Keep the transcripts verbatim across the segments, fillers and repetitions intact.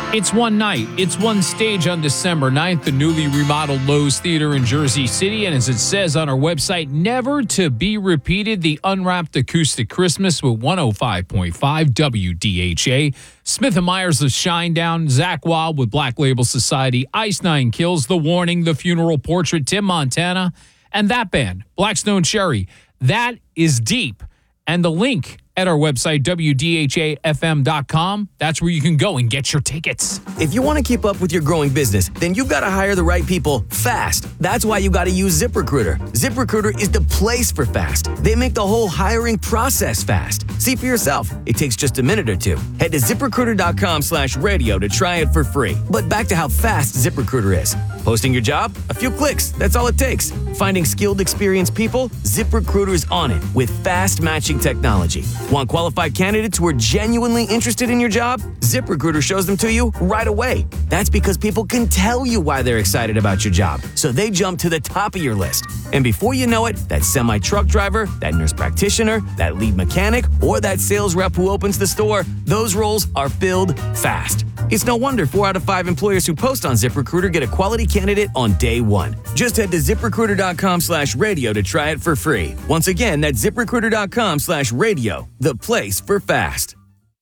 It's one night, it's one stage on December ninth, the newly remodeled Lowe's Theater in Jersey City. And as it says on our website, never to be repeated, the Unwrapped Acoustic Christmas with one oh five point five W D H A. Smith and Myers of Shinedown, Zach Wild with Black Label Society, Ice Nine Kills, The Warning, The Funeral Portrait, Tim Montana, and that band, Blackstone Cherry. That is deep. And the link at our website, W D H A F M dot com. That's where you can go and get your tickets. If you want to keep up with your growing business, then you've got to hire the right people fast. That's why you got to use ZipRecruiter. ZipRecruiter is the place for fast. They make the whole hiring process fast. See for yourself. It takes just a minute or two. Head to ZipRecruiter.com slash radio to try it for free. But back to how fast ZipRecruiter is. Posting your job? A few clicks. That's all it takes. Finding skilled, experienced people? ZipRecruiter is on it with fast matching technology. Want qualified candidates who are genuinely interested in your job? ZipRecruiter shows them to you right away. That's because people can tell you why they're excited about your job, so they jump to the top of your list. And before you know it, that semi-truck driver, that nurse practitioner, that lead mechanic, or that sales rep who opens the store, those roles are filled fast. It's no wonder four out of five employers who post on ZipRecruiter get a quality candidate on day one. Just head to ZipRecruiter.com slash radio to try it for free. Once again, that's ZipRecruiter.com slash radio, the place for fast.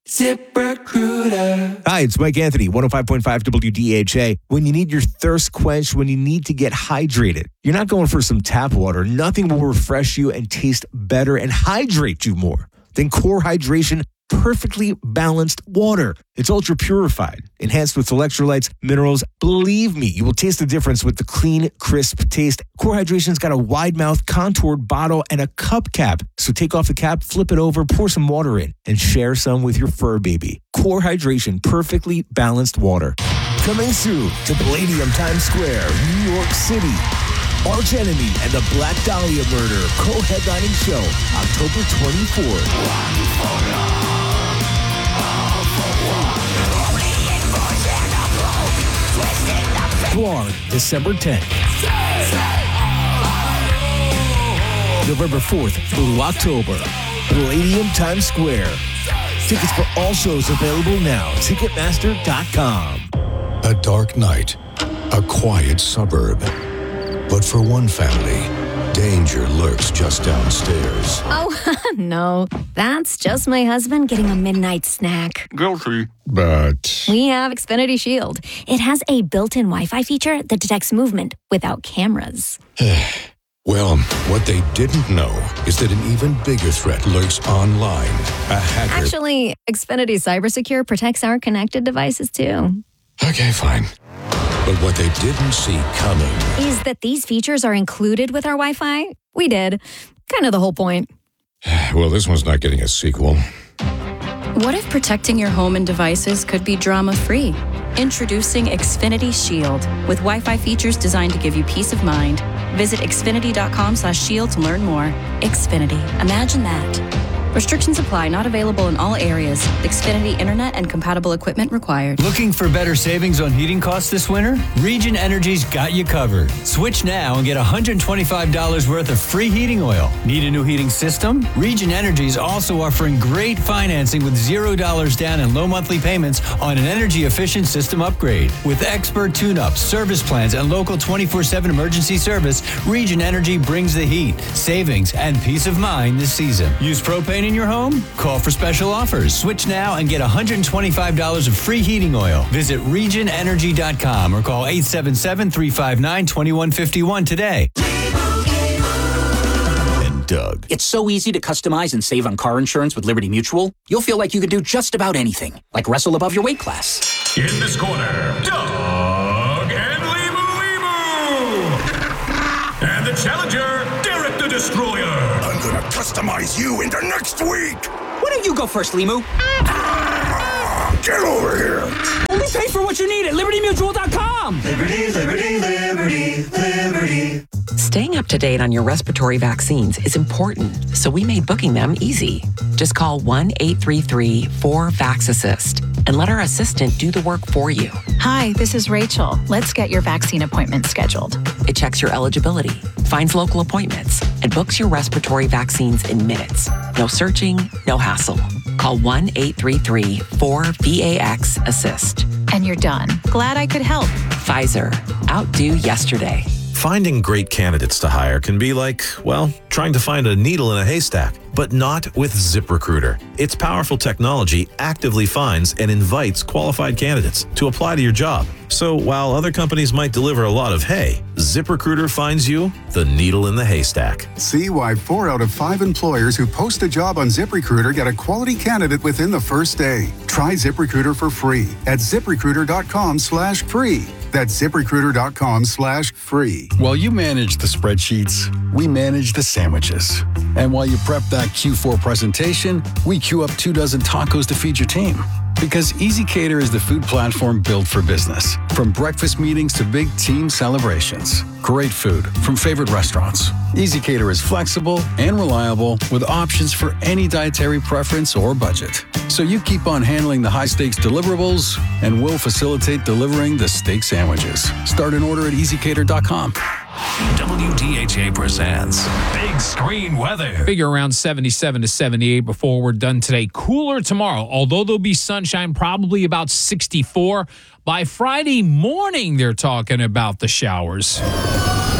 ZipRecruiter. Hi, it's Mike Anthony, one oh five point five W D H A. When you need your thirst quenched, when you need to get hydrated, you're not going for some tap water. Nothing will refresh you and taste better and hydrate you more than Core Hydration perfectly balanced water. It's ultra purified, enhanced with electrolytes, minerals. Believe me, you will taste the difference with the clean, crisp taste. Core Hydration's got a wide mouth, contoured bottle, and a cup cap. So take off the cap, flip it over, pour some water in, and share some with your fur baby. Core Hydration, perfectly balanced water. Coming soon to Palladium Times Square, New York City. Arch Enemy and the Black Dahlia Murder co-headlining show, October twenty-fourth. Blonde, December tenth. November fourth through October, Palladium Times Square. Tickets for all shows available now. Ticketmaster dot com. A dark night, a quiet suburb. But for one family, danger lurks just downstairs. Oh, no. That's just my husband getting a midnight snack. Guilty. But We have Xfinity Shield. It has a built-in Wi-Fi feature that detects movement without cameras. well, what they didn't know is that an even bigger threat lurks online. A hacker. Actually, Xfinity CyberSecure protects our connected devices, too. Okay, fine. But what they didn't see coming is that these features are included with our Wi-Fi. We did. Kind of the whole point. Well, this one's not getting a sequel. What if protecting your home and devices could be drama-free? Introducing Xfinity Shield with Wi-Fi features designed to give you peace of mind. Visit Xfinity.com slash shield to learn more. Xfinity. Imagine that. Restrictions apply. Not available in all areas. Xfinity Internet and compatible equipment required. Looking for better savings on heating costs this winter? Region Energy's got you covered. Switch now and get one hundred twenty-five dollars worth of free heating oil. Need a new heating system? Region Energy's also offering great financing with zero dollars down and low monthly payments on an energy-efficient system upgrade. With expert tune-ups, service plans, and local twenty-four seven emergency service, Region Energy brings the heat, savings, and peace of mind this season. Use propane in your home? Call for special offers. Switch now and get one hundred twenty-five dollars of free heating oil. Visit region energy dot com or call eight seven seven, three five nine, two one five one today. And Doug. It's so easy to customize and save on car insurance with Liberty Mutual. You'll feel like you could do just about anything, like wrestle above your weight class. In this corner, Doug and Limu Limu. And the challenger, Derek the Destroyer. I'm gonna customize you into next week. Why don't you go first, Limu? Ah, get over here. Only pay for what you need at Liberty Mutual dot com. Liberty, Liberty, Liberty, Liberty. Staying up to date on your respiratory vaccines is important, so we made booking them easy. Just call one eight three three, four, VAX-ASSIST and let our assistant do the work for you. Hi, this is Rachel. Let's get your vaccine appointment scheduled. It checks your eligibility, finds local appointments, and books your respiratory vaccines in minutes. No searching, no hassle. Call one eight three three, four, VAX-ASSIST. and you're done. Glad I could help. Pfizer. Outdo yesterday. Finding great candidates to hire can be like, well, trying to find a needle in a haystack, but not with ZipRecruiter. Its powerful technology actively finds and invites qualified candidates to apply to your job. So while other companies might deliver a lot of hay, ZipRecruiter finds you the needle in the haystack. See why four out of five employers who post a job on ZipRecruiter get a quality candidate within the first day. Try ZipRecruiter for free at ZipRecruiter.com slash free. That's ZipRecruiter.com slash free. While you manage the spreadsheets, we manage the sandwiches. And while you prep that Q four presentation, we queue up two dozen tacos to feed your team. Because EasyCater is the food platform built for business. From breakfast meetings to big team celebrations. Great food from favorite restaurants. EasyCater is flexible and reliable with options for any dietary preference or budget. So you keep on handling the high-stakes deliverables, and we'll facilitate delivering the steak sandwiches. Start an order at easy cater dot com. W D H A presents Big Screen Weather. Figure around seventy-seven to seventy-eight before we're done today. Cooler tomorrow, although there'll be sunshine, probably about sixty-four. By Friday morning, they're talking about the showers.